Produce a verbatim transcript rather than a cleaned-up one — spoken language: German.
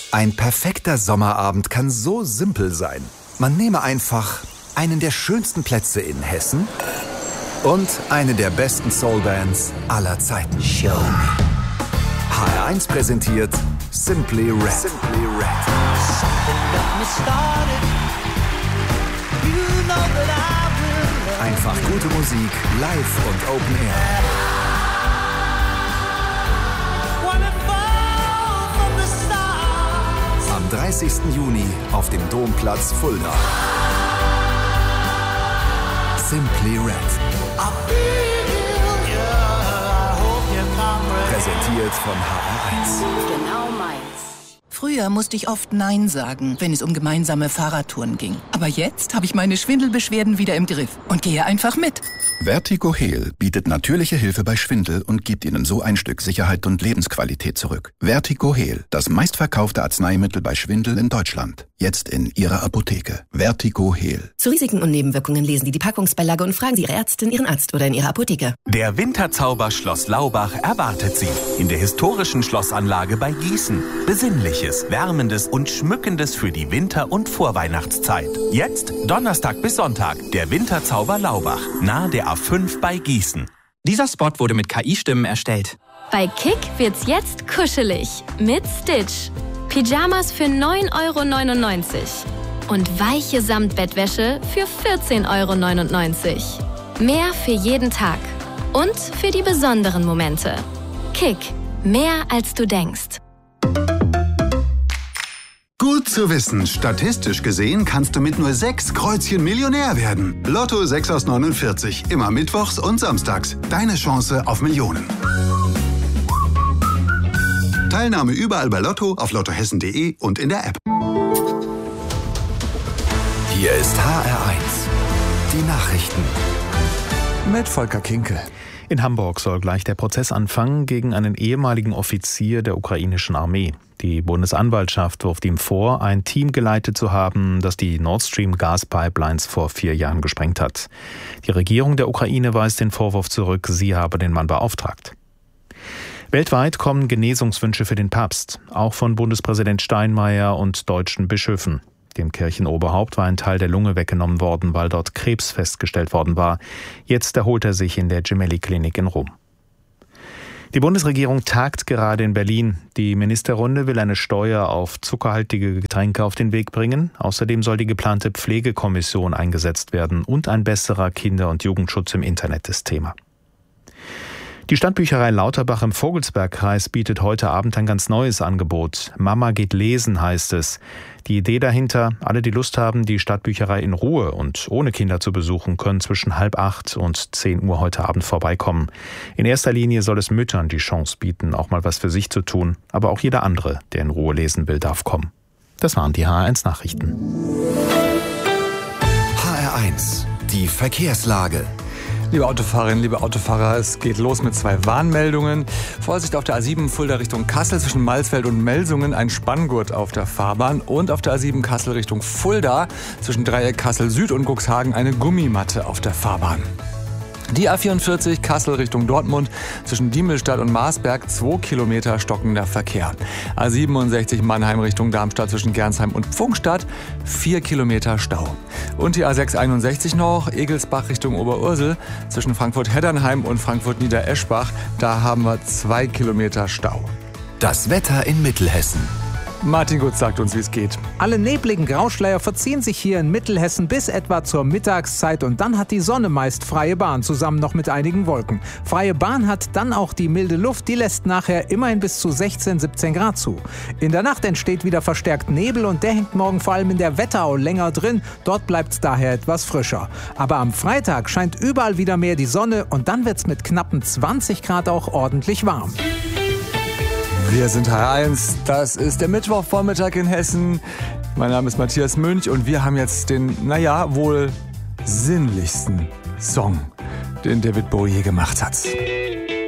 Ein perfekter Sommerabend kann so simpel sein. Man nehme einfach einen der schönsten Plätze in Hessen und eine der besten Soulbands aller Zeiten. Show me. H R eins präsentiert Simply Red. Simply Red. Einfach gute Musik, live und Open Air. Am dreißigsten Juni auf dem Domplatz Fulda. Simply Red. Präsentiert von H R eins. Genau meins. Früher musste ich oft Nein sagen, wenn es um gemeinsame Fahrradtouren ging. Aber jetzt habe ich meine Schwindelbeschwerden wieder im Griff und gehe einfach mit. Vertigo Heal bietet natürliche Hilfe bei Schwindel und gibt Ihnen so ein Stück Sicherheit und Lebensqualität zurück. Vertigo Heal, das meistverkaufte Arzneimittel bei Schwindel in Deutschland. Jetzt in Ihrer Apotheke. Vertigo Heal. Zu Risiken und Nebenwirkungen lesen Sie die Packungsbeilage und fragen Sie Ihre Ärztin, Ihren Arzt oder in Ihrer Apotheke. Der Winterzauber Schloss Laubach erwartet Sie in der historischen Schlossanlage bei Gießen. Besinnliches, wärmendes und schmückendes für die Winter- und Vorweihnachtszeit. Jetzt Donnerstag bis Sonntag der Winterzauber Laubach, nahe der A fünf bei Gießen. Dieser Spot wurde mit K I-Stimmen erstellt. Bei Kick wird's jetzt kuschelig mit Stitch. Pyjamas für neun Euro neunundneunzig und weiche Samtbettwäsche für vierzehn Euro neunundneunzig. Mehr für jeden Tag und für die besonderen Momente. Kick, mehr als du denkst. Gut zu wissen, statistisch gesehen kannst du mit nur sechs Kreuzchen Millionär werden. Lotto sechs aus neunundvierzig, immer mittwochs und samstags. Deine Chance auf Millionen. Teilnahme überall bei Lotto, auf lottohessen punkt de und in der App. Hier ist H R eins. Die Nachrichten. Mit Volker Kinkel. In Hamburg soll gleich der Prozess anfangen gegen einen ehemaligen Offizier der ukrainischen Armee. Die Bundesanwaltschaft wirft ihm vor, ein Team geleitet zu haben, das die Nord Stream Gaspipelines vor vier Jahren gesprengt hat. Die Regierung der Ukraine weist den Vorwurf zurück, sie habe den Mann beauftragt. Weltweit kommen Genesungswünsche für den Papst, auch von Bundespräsident Steinmeier und deutschen Bischöfen. Dem Kirchenoberhaupt war ein Teil der Lunge weggenommen worden, weil dort Krebs festgestellt worden war. Jetzt erholt er sich in der Gemelli-Klinik in Rom. Die Bundesregierung tagt gerade in Berlin. Die Ministerrunde will eine Steuer auf zuckerhaltige Getränke auf den Weg bringen. Außerdem soll die geplante Pflegekommission eingesetzt werden und ein besserer Kinder- und Jugendschutz im Internet ist Thema. Die Stadtbücherei Lauterbach im Vogelsbergkreis bietet heute Abend ein ganz neues Angebot. Mama geht lesen heißt es. Die Idee dahinter, alle, die Lust haben, die Stadtbücherei in Ruhe und ohne Kinder zu besuchen, können zwischen halb acht und zehn Uhr heute Abend vorbeikommen. In erster Linie soll es Müttern die Chance bieten, auch mal was für sich zu tun. Aber auch jeder andere, der in Ruhe lesen will, darf kommen. Das waren die H R eins Nachrichten. H R eins, die Verkehrslage. Liebe Autofahrerinnen, liebe Autofahrer, es geht los mit zwei Warnmeldungen. Vorsicht auf der A sieben Fulda Richtung Kassel zwischen Malsfeld und Melsungen, ein Spanngurt auf der Fahrbahn. Und auf der A sieben Kassel Richtung Fulda zwischen Dreieck Kassel Süd und Cuxhagen eine Gummimatte auf der Fahrbahn. Die A vierundvierzig Kassel Richtung Dortmund zwischen Diemelstadt und Marsberg zwei Kilometer stockender Verkehr. A siebenundsechzig Mannheim Richtung Darmstadt zwischen Gernsheim und Pfungstadt vier Kilometer Stau. Und die A sechshunderteinundsechzig noch Egelsbach Richtung Oberursel zwischen Frankfurt-Heddernheim und Frankfurt-Niedereschbach. Da haben wir zwei Kilometer Stau. Das Wetter in Mittelhessen. Martin Gutz sagt uns, wie es geht. Alle nebligen Grauschleier verziehen sich hier in Mittelhessen bis etwa zur Mittagszeit und dann hat die Sonne meist freie Bahn, zusammen noch mit einigen Wolken. Freie Bahn hat dann auch die milde Luft, die lässt nachher immerhin bis zu sechzehn, siebzehn Grad zu. In der Nacht entsteht wieder verstärkt Nebel und der hängt morgen vor allem in der Wetterau länger drin, dort bleibt es daher etwas frischer. Aber am Freitag scheint überall wieder mehr die Sonne und dann wird es mit knappen zwanzig Grad auch ordentlich warm. Wir sind H R eins, das ist der Mittwochvormittag in Hessen. Mein Name ist Matthias Münch und wir haben jetzt den, naja, wohl sinnlichsten Song, den David Bowie je gemacht hat.